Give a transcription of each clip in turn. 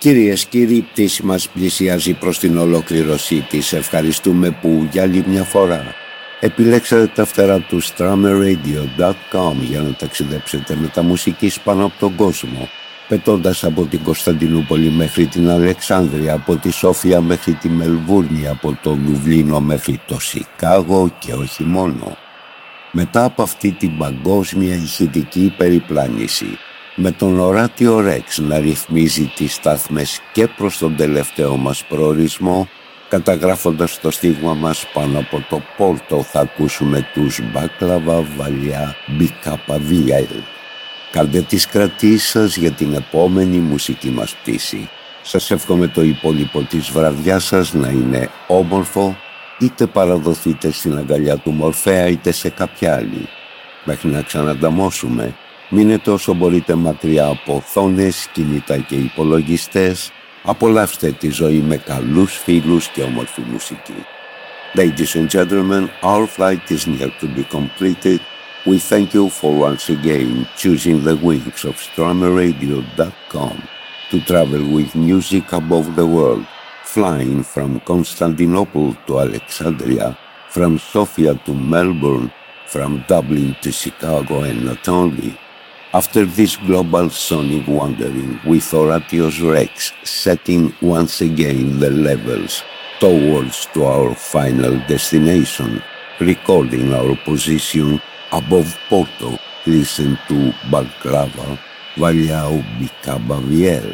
Κυρίες, κύριοι, η πτήση μας πλησιάζει προς την ολοκληρωσή της. Ευχαριστούμε που για άλλη μια φορά επιλέξατε τα φτερά του StrummerRadio.com για να ταξιδέψετε με τα μουσικής πάνω από τον κόσμο, πετώντας από την Κωνσταντινούπολη μέχρι την Αλεξάνδρεια, από τη Σόφια μέχρι τη Μελβούρνη, από το Λουβλίνο μέχρι το Σικάγο και όχι μόνο. Μετά από αυτή την παγκόσμια ηχητική περιπλάνηση, με τον Οράτιο Ρεξ να ρυθμίζει τις στάθμες και προς τον τελευταίο μας προορισμό, καταγράφοντας το στίγμα μας πάνω από το Πόρτο, θα ακούσουμε τους Μπάκλαβα Βαλιά BKVL. Κάντε τις κρατήσεις σας για την επόμενη μουσική μας πτήση. Σας εύχομαι το υπόλοιπο της βραδιάς σας να είναι όμορφο, είτε παραδοθείτε στην αγκαλιά του Μορφέα είτε σε κάποια άλλη. Μέχρι να ξανανταμώσουμε, μείνετε όσο μπορείτε μακριά από οθόνες, κινητά και υπολογιστές. Απολαύστε τη ζωή με καλούς φίλους και όμορφη μουσική. Ladies and gentlemen, our flight is near to be completed. We thank you for once again choosing the wings of StrummerRadio.com to travel with music above the world, flying from Constantinople to Alexandria, from Sofia to Melbourne, from Dublin to Chicago, and not only. After this global sonic wandering with Horatios Rex setting once again the levels towards to our final destination, recording our position above Porto, listen to Balklava, Valiau BKVL.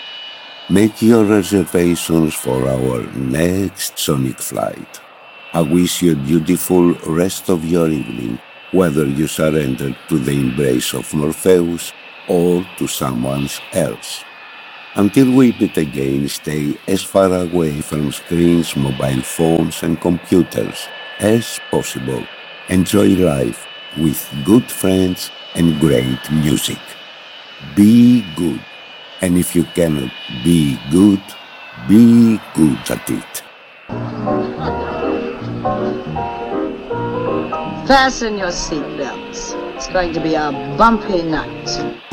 Make your reservations for our next sonic flight. I wish you a beautiful rest of your evening, whether you surrender to the embrace of Morpheus or to someone else. Until we meet again, stay as far away from screens, mobile phones and computers as possible. Enjoy life with good friends and great music. Be good. And if you cannot be good at it. Fasten your seatbelts. It's going to be a bumpy night.